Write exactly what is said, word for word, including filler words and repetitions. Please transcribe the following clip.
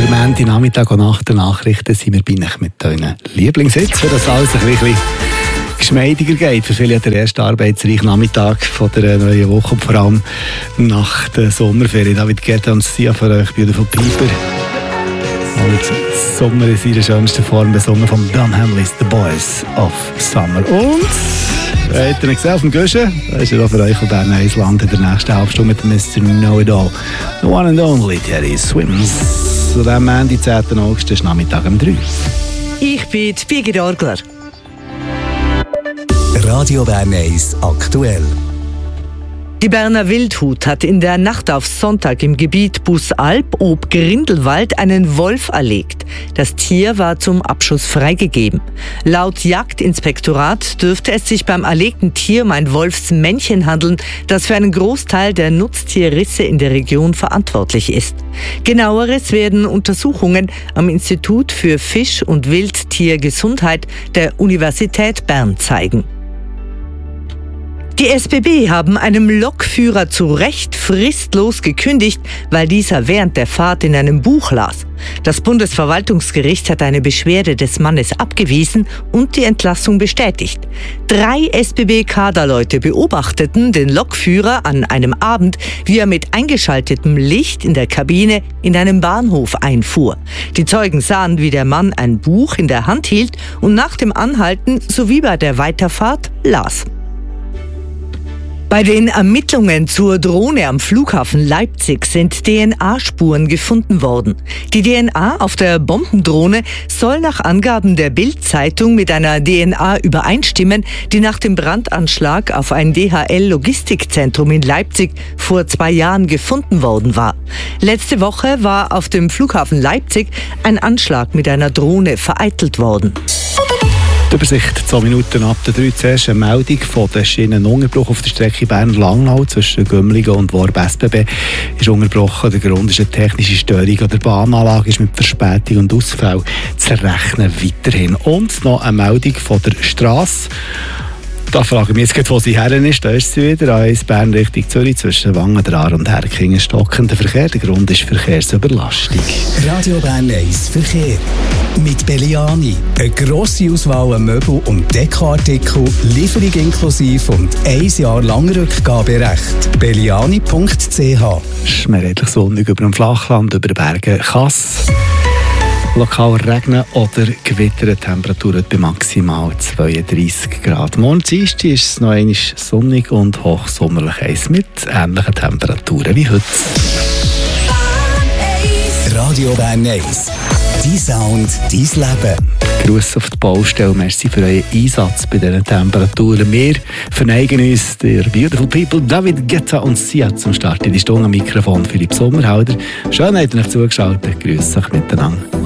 Der Montagnachmittag und nach den Nachrichten sind wir bei euch mit euren Lieblingshits, für das alles ein bisschen geschmeidiger geht. Für viele der erste arbeitsreiche Nachmittag von der neuen Woche und vor allem nach der Sommerferien. David Guetta und Sia für euch, Beautiful People. Und Sommer in seiner schönsten Form besungen von Don Hamleys The Boys of Summer. Und habt ihr ihn gesehen auf dem Guschen? Das ist ja auch für euch und Bern Island in der nächsten Halbstunde mit Mister Know-It-All. The one and only Teddy Swims. Zu diesem Ende, zehnten August, ist Nachmittag um drei. Ich bin die Birgit Orgler. Radio Bern eins aktuell. Die Berner Wildhut hat in der Nacht auf Sonntag im Gebiet Bussalp ob Grindelwald einen Wolf erlegt. Das Tier war zum Abschuss freigegeben. Laut Jagdinspektorat dürfte es sich beim erlegten Tier um ein Wolfsmännchen handeln, das für einen Großteil der Nutztierrisse in der Region verantwortlich ist. Genaueres werden Untersuchungen am Institut für Fisch- und Wildtiergesundheit der Universität Bern zeigen. Die S B B haben einem Lokführer zu Recht fristlos gekündigt, weil dieser während der Fahrt in einem Buch las. Das Bundesverwaltungsgericht hat eine Beschwerde des Mannes abgewiesen und die Entlassung bestätigt. Drei S B B-Kaderleute beobachteten den Lokführer an einem Abend, wie er mit eingeschaltetem Licht in der Kabine in einem Bahnhof einfuhr. Die Zeugen sahen, wie der Mann ein Buch in der Hand hielt und nach dem Anhalten sowie bei der Weiterfahrt las. Bei den Ermittlungen zur Drohne am Flughafen Leipzig sind D N A-Spuren gefunden worden. Die D N A auf der Bombendrohne soll nach Angaben der Bild-Zeitung mit einer D N A übereinstimmen, die nach dem Brandanschlag auf ein D H L-Logistikzentrum in Leipzig vor zwei Jahren gefunden worden war. Letzte Woche war auf dem Flughafen Leipzig ein Anschlag mit einer Drohne vereitelt worden. Die Übersicht, zwei Minuten ab der drei. Zuerst eine Meldung von der Schienenunterbruch auf der Strecke Bern-Langnau zwischen Gümligen und Worb S B B ist unterbrochen. Der Grund ist eine technische Störung an der Bahnanlage, ist mit Verspätung und Ausfall zu rechnen weiterhin. Und noch eine Meldung von der Strasse. Da fragen wir jetzt, wo sie her ist. Da ist sie wieder, A eins Bern Richtung Zürich, zwischen Wangendraar und Herkingen stockender Verkehr. Der Grund ist Verkehrsüberlastung. Radio Bern eins Verkehr. Mit Belliani. Eine grosse Auswahl an Möbel- und Dekoartikel, Lieferung inklusive und ein Jahr lang Rückgaberecht. belliani punkt c h. Es ist mehrheitlich sonnig über dem Flachland, über den Bergen Kass. Lokal regnen oder gewittern, Temperaturen bei maximal zweiunddreissig Grad. Morgen Dienstag ist es noch einmal sonnig und hochsommerlich heiß mit ähnlichen Temperaturen wie heute. Radio Bern eins. Dein Sound, dein Leben. Gruß auf die Baustelle, merci für euren Einsatz bei diesen Temperaturen. Wir verneigen uns der Beautiful People, David Guetta und Sia zum Start in die Stunde am Mikrofon. Philipp Sommerhalder. Schön, habt ihr euch zugeschaltet. Grüß euch miteinander.